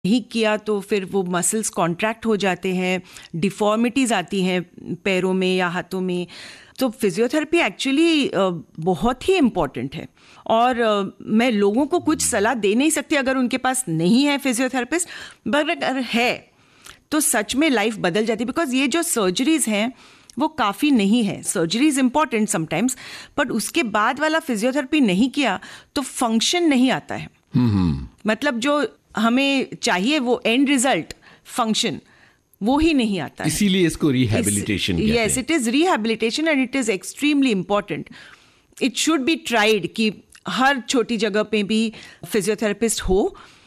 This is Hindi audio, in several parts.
नहीं किया तो फिर वो मसल्स कॉन्ट्रैक्ट हो जाते हैं, डिफॉर्मिटीज़ आती हैं पैरों में या हाथों में। तो फिजियोथेरेपी एक्चुअली बहुत ही इम्पॉर्टेंट है और मैं लोगों को कुछ सलाह दे नहीं सकती अगर उनके पास नहीं है फिजियोथेरेपिस्ट, बट अगर है तो सच में लाइफ बदल जाती है। बिकॉज ये जो सर्जरीज हैं वो काफ़ी नहीं है। Surgery is important sometimes, but उसके बाद वाला फिजियोथेरेपी नहीं किया तो फंक्शन नहीं आता है। मतलब जो हमें चाहिए वो एंड रिजल्ट, फंक्शन, वो ही नहीं आता है। इसीलिए इसको रिहैबिलिटेशन कहते हैं। Yes, it is rehabilitation and it is extremely important. It should be tried कि हर छोटी जगह पे भी फिजियोथेरेपिस्ट हो,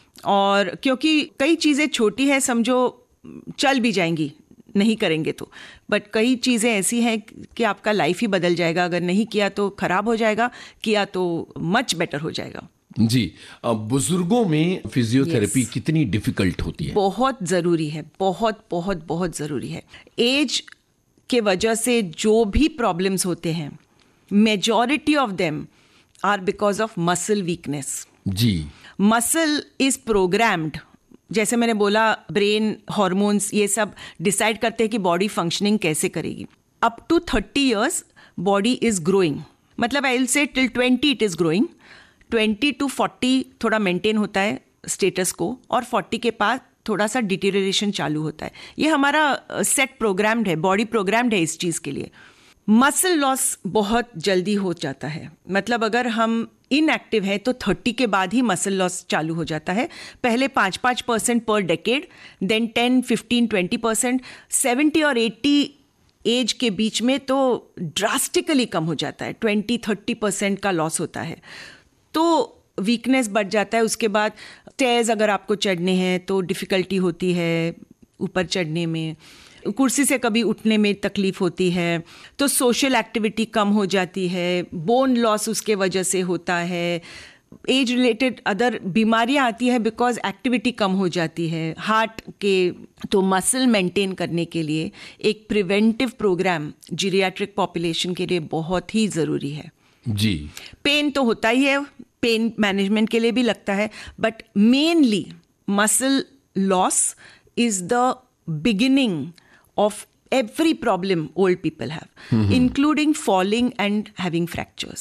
और क्योंकि कई चीज़ें छोटी है, समझो चल भी जाएंगी नहीं करेंगे तो, बट कई चीज़ें ऐसी हैं कि आपका लाइफ ही बदल जाएगा। अगर नहीं किया तो खराब हो जाएगा, किया तो मच बेटर हो जाएगा। जी, बुजुर्गों में फिजियोथेरेपी कितनी डिफिकल्ट होती है? बहुत ज़रूरी है, बहुत बहुत बहुत ज़रूरी है। एज के वजह से जो भी प्रॉब्लम्स होते हैं, majority of them are because of muscle weakness. Ji, muscle is programmed, जैसे मैंने बोला ब्रेन, हार्मोन्स, ये सब डिसाइड करते हैं कि बॉडी फंक्शनिंग कैसे करेगी। Up to 30 years body is growing, मतलब I will say till 20 it is growing. 20 to 40 थोड़ा मेंटेन होता है स्टेटस को, और 40 के बाद थोड़ा सा डिटेरियोरेशन चालू होता है। ये हमारा सेट प्रोग्राम्ड है, बॉडी प्रोग्राम्ड है इस चीज़ के लिए। मसल लॉस बहुत जल्दी हो जाता है, मतलब अगर हम इनएक्टिव है तो 30 के बाद ही मसल लॉस चालू हो जाता है। पहले 5% पर डेकेड, देन 10, 15, 20%, 70 और 80 एज के बीच में तो ड्रास्टिकली कम हो जाता है, 20-30% का लॉस होता है। तो वीकनेस बढ़ जाता है। उसके बाद स्टेयर्स अगर आपको चढ़ने हैं तो डिफ़िकल्टी होती है ऊपर चढ़ने में, कुर्सी से कभी उठने में तकलीफ होती है, तो सोशल एक्टिविटी कम हो जाती है, बोन लॉस उसके वजह से होता है, एज रिलेटेड अदर बीमारियां आती है बिकॉज एक्टिविटी कम हो जाती है हार्ट के। तो मसल मेंटेन करने के लिए एक प्रिवेंटिव प्रोग्राम जीरियाट्रिक पॉपुलेशन के लिए बहुत ही ज़रूरी है। जी, पेन तो होता ही है, पेन मैनेजमेंट के लिए भी लगता है, but mainly muscle loss is the beginning of every problem old people have, including falling and having fractures.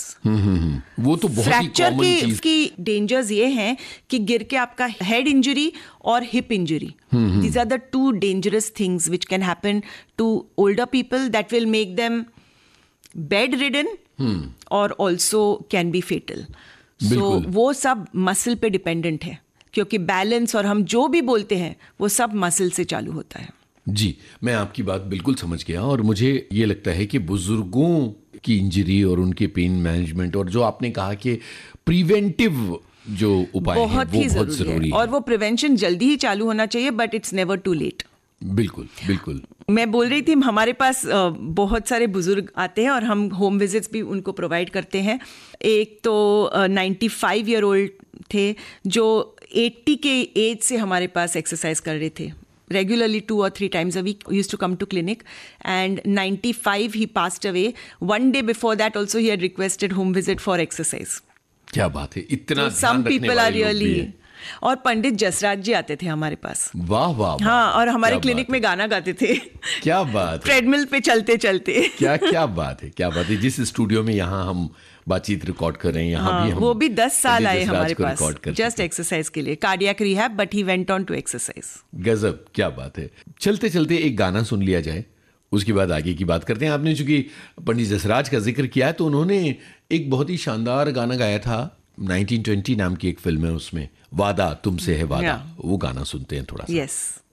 वो तो बहुत ही कॉमन चीज की डेंजर्स ये हैं कि गिर के आपका हेड इंजरी और hip injury, these are the two dangerous things which can happen to older people that will make them bedridden or also can be fatal. So वो सब मसल पे डिपेंडेंट है, क्योंकि बैलेंस और हम जो भी बोलते हैं वो सब मसल से चालू होता है। जी, मैं आपकी बात बिल्कुल समझ गया, और मुझे ये लगता है कि बुजुर्गों की इंजरी और उनके पेन मैनेजमेंट, और जो आपने कहा कि प्रिवेंटिव जो उपाय हैं, वो बहुत ज़रूरी है, और वो प्रिवेंशन जल्दी ही चालू होना चाहिए, but it's never to late. बिल्कुल बिल्कुल। मैं बोल रही थी हमारे पास बहुत सारे बुजुर्ग आते हैं और हम होम विजिट्स भी उनको प्रोवाइड करते हैं। एक तो 95 ईयर ओल्ड थे जो 80 के एज से हमारे पास एक्सरसाइज कर रहे थे regularly 2 or 3 times a week. Used to come to clinic, and 95 he passed away. One day before that also he had requested home visit for exercise. क्या बात है, इतना so some people are really। और पंडित जसराज जी आते थे हमारे पास। वाह वाह। हाँ, और हमारे क्लिनिक में गाना गाते थे। क्या बात है, ट्रेडमिल पे चलते चलते। क्या बात है, क्या बात है। जिस स्टूडियो में यहाँ हम बातचीत रिकॉर्ड कर रहे हैं, यहाँ भी हम, वो भी 10 साल आए हमारे पास जस्ट थे। एक्सरसाइज के लिए, cardiac rehab, but he went on to exercise. गजब, क्या बात है। चलते चलते एक गाना सुन लिया जाए, उसके बाद आगे की बात करते हैं। आपने चूंकि पंडित जसराज का जिक्र किया है, तो उन्होंने एक बहुत ही शानदार गाना गाया था, 1920 नाम की एक फिल्म है, उसमें वादा तुमसे है वादा, वो गाना सुनते हैं थोड़ा सा। यस।